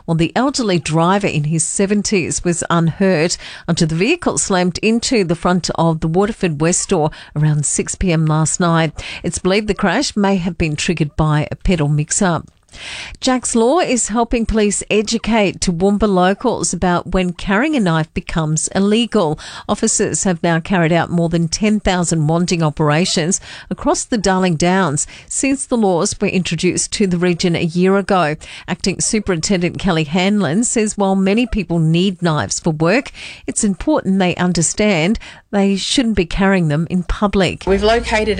while the elderly driver in his 70s was unhurt until the vehicle slammed into the front of the Waterford West store around 6 p.m. last night. It's believed the crash may have been triggered by a pedal mix-up. Jack's Law is helping police educate Toowoomba locals about when carrying a knife becomes illegal. Officers have now carried out more than 10,000 wanting operations across the Darling Downs since the laws were introduced to the region a year ago. Acting Superintendent Kelly Hanlon says while many people need knives for work, it's important they understand they shouldn't be carrying them in public. We've located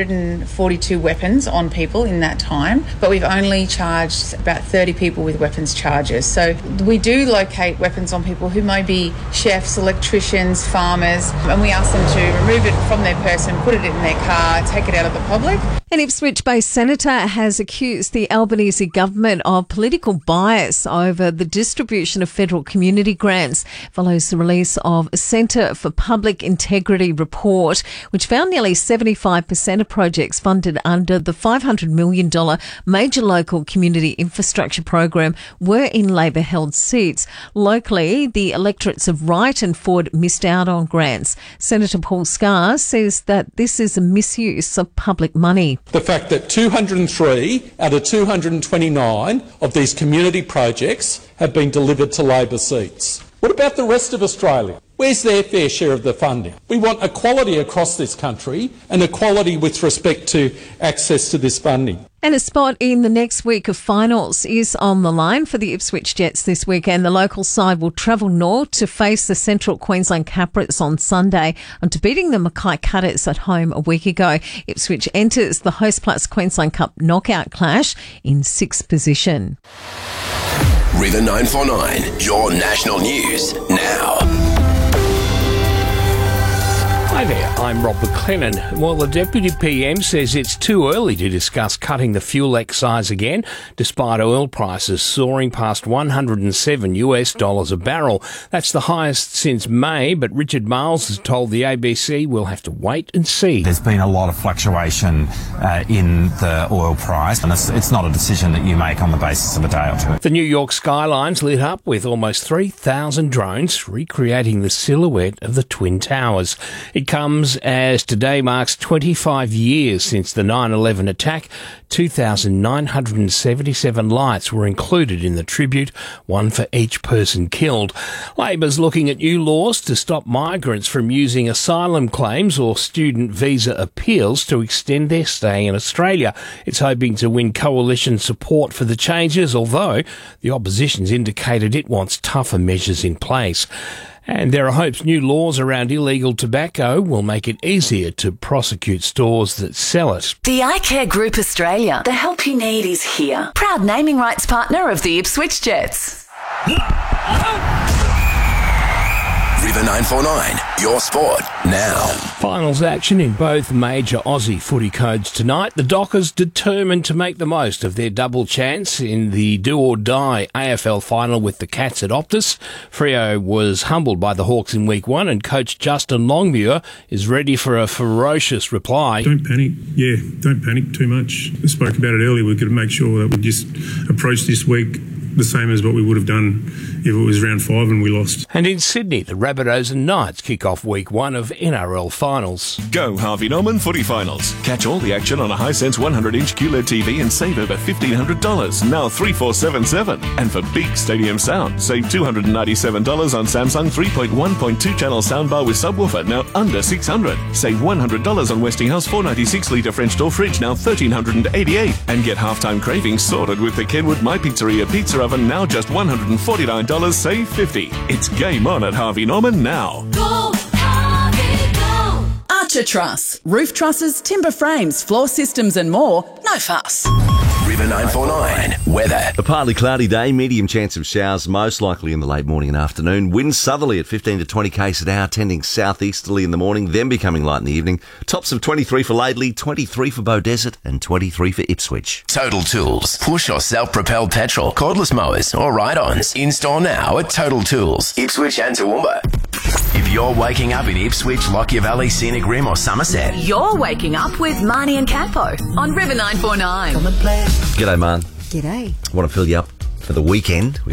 142 weapons on people in that time, but we've only charged about 30 people with weapons charges. So we do locate weapons on people who may be chefs, electricians, farmers, and we ask them to remove it from their person, put it in their car, take it out of the public. An Ipswich-based senator has accused the Albanese government of political bias over the distribution of federal community grants. Follows the release of a Centre for Public Integrity report, which found nearly 75% of projects funded under the $500 million major local community infrastructure program were in Labor-held seats. Locally, the electorates of Wright and Ford missed out on grants. Senator Paul Scar says that this is a misuse of public money. The fact that 203 out of 229 of these community projects have been delivered to Labor seats. What about the rest of Australia? Where's their fair share of the funding? We want equality across this country and equality with respect to access to this funding. And a spot in the next week of finals is on the line for the Ipswich Jets this weekend. The local side will travel north to face the Central Queensland Caprits on Sunday after beating the Mackay Cutters at home a week ago. Ipswich enters the Hostplus Queensland Cup knockout clash in 6th position. River 949, your national news now. Hi there, I'm Rob McLennan. Well, the Deputy PM says it's too early to discuss cutting the fuel excise again, despite oil prices soaring past $107 a barrel. That's the highest since May, but Richard Miles has told the ABC we'll have to wait and see. There's been a lot of fluctuation in the oil price, and it's not a decision that you make on the basis of a day or two. The New York skyline's lit up with almost 3,000 drones recreating the silhouette of the Twin Towers. It comes as today marks 25 years since the 9/11 attack. 2,977 lights were included in the tribute, one for each person killed. Labor's looking at new laws to stop migrants from using asylum claims or student visa appeals to extend their stay in Australia. It's hoping to win coalition support for the changes, although the opposition's indicated it wants tougher measures in place. And there are hopes new laws around illegal tobacco will make it easier to prosecute stores that sell it. The iCare Group Australia. The help you need is here. Proud naming rights partner of the Ipswich Jets. River 949, your sport now. Finals action in both major Aussie footy codes tonight. The Dockers determined to make the most of their double chance in the do-or-die AFL final with the Cats at Optus. Freo was humbled by the Hawks in week 1 and coach Justin Longmuir is ready for a ferocious reply. Don't panic. Yeah, don't panic too much. I spoke about it earlier. We've got to make sure that we just approach this week the same as what we would have done if it was round 5 and we lost. And in Sydney, the Rabbitohs and Knights kick off week 1 of NRL finals. Go Harvey Norman Footy Finals. Catch all the action on a Hisense 100-inch QLED TV and save over $1,500, now $3,477. And for big stadium sound, save $297 on Samsung 3.1.2 channel soundbar with subwoofer, now under $600. Save $100 on Westinghouse 496-litre French door fridge, now $1,388. And get halftime cravings sorted with the Kenwood My Pizzeria pizza oven, now just $149, save $50. It's game on at Harvey Norman now. Go, Harvey, go! Archer Truss. Roof trusses, timber frames, floor systems and more. No fuss. River 949, weather. A partly cloudy day, medium chance of showers, most likely in the late morning and afternoon. Winds southerly at 15 to 20 k's an hour, tending southeasterly in the morning, then becoming light in the evening. Tops of 23 for Laidley, 23 for Beaudesert, and 23 for Ipswich. Total Tools. Push or self-propelled petrol, cordless mowers, or ride-ons. Install now at Total Tools, Ipswich and Toowoomba. If you're waking up in Ipswich, Lockyer Valley, Scenic Rim, or Somerset, You're waking up with Marnie and Campo on River 949. G'day, man. G'day. I want to fill you up for the weekend.